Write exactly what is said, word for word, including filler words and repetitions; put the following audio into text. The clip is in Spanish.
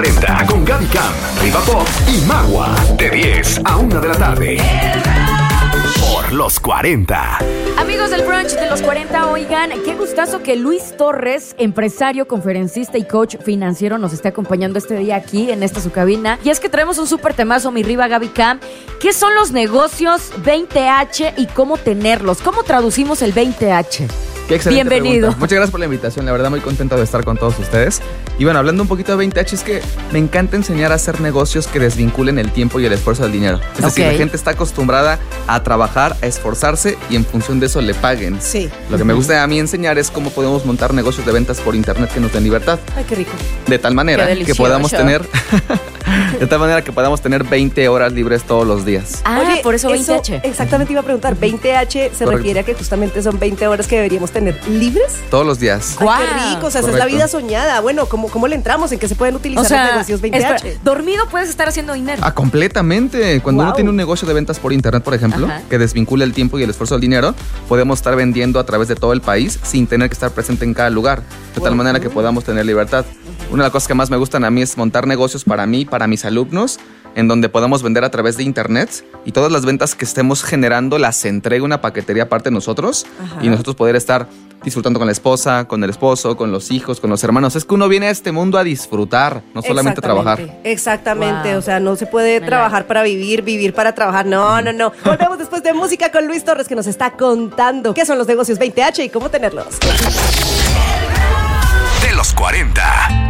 cuarenta con Gaby Cam, Riva Pop y Magua. De diez a una de la tarde. Por los cuarenta. Amigos del brunch de los cuarenta, oigan, qué gustazo que Luis Torres, empresario, conferencista y coach financiero, nos esté acompañando este día aquí en esta su cabina. Y es que traemos un súper temazo, mi Riva Gaby Cam. ¿Qué son los negocios veinte H y cómo tenerlos? ¿Cómo traducimos el veinte H? Qué excelente Bienvenido. Pregunta. Muchas gracias por la invitación, la verdad muy contento de estar con todos ustedes. Y bueno, hablando un poquito de veinte H, es que me encanta enseñar a hacer negocios que desvinculen el tiempo y el esfuerzo del dinero. Es decir, Ok. la gente está acostumbrada a trabajar, a esforzarse y en función de eso le paguen. Sí. Lo que me gusta a mí enseñar es cómo podemos montar negocios de ventas por internet que nos den libertad. Ay, qué rico. De tal manera Qué que delicioso. podamos tener de tal manera que podamos tener veinte horas libres todos los días. Ah, Oye, por eso veinte H. Exactamente, iba a preguntar. ¿veinte H se Correcto. refiere a que justamente son veinte horas que deberíamos tener libres? Todos los días. Ay, Guau. qué rico, o sea, esa es la Correcto. vida soñada. Bueno, ¿cómo, cómo le entramos? ¿En qué se pueden utilizar O sea, los negocios veinte H? espera, dormido puedes estar haciendo dinero. Ah, completamente. Cuando Wow. uno tiene un negocio de ventas por internet, por ejemplo, Ajá. que desvincula el tiempo y el esfuerzo del dinero, podemos estar vendiendo a través de todo el país sin tener que estar presente en cada lugar, de tal manera que podamos tener libertad. Una de las cosas que más me gustan a mí es montar negocios para mí, para mis alumnos, en donde podamos vender a través de internet y todas las ventas que estemos generando las entrega una paquetería aparte de nosotros. Ajá. Y nosotros poder estar disfrutando con la esposa, con el esposo, con los hijos, con los hermanos. Es que uno viene a este mundo a disfrutar, no solamente a trabajar. Exactamente, Exactamente, Wow. o sea, no se puede Me trabajar para vivir, vivir para trabajar. No, no, no. Volvemos después de música con Luis Torres, que nos está contando qué son los negocios veinte H y cómo tenerlos. De los cuarenta.